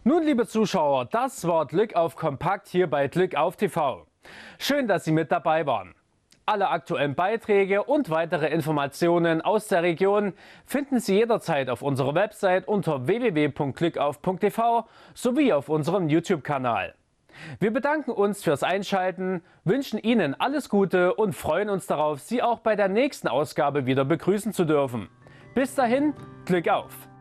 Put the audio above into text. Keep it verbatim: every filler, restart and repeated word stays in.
Nun, liebe Zuschauer, das war Glück auf Kompakt hier bei Glück auf T V. Schön, dass Sie mit dabei waren. Alle aktuellen Beiträge und weitere Informationen aus der Region finden Sie jederzeit auf unserer Website unter w w w punkt glückauf punkt t v sowie auf unserem YouTube-Kanal. Wir bedanken uns fürs Einschalten, wünschen Ihnen alles Gute und freuen uns darauf, Sie auch bei der nächsten Ausgabe wieder begrüßen zu dürfen. Bis dahin, Glück auf!